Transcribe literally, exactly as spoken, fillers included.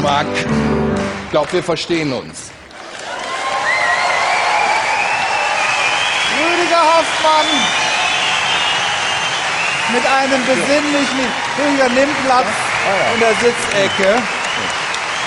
Marc. Ich glaube, wir verstehen uns. Rüdiger Hoffmann mit einem besinnlichen... Rüdiger nimmt Platz in der Sitzecke.